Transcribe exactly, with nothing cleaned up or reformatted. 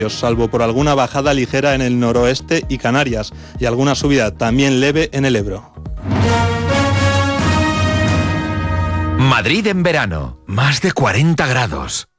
salvo por alguna bajada ligera en el noroeste y Canarias, y alguna subida también leve en el Ebro. Madrid en verano, más de cuarenta grados.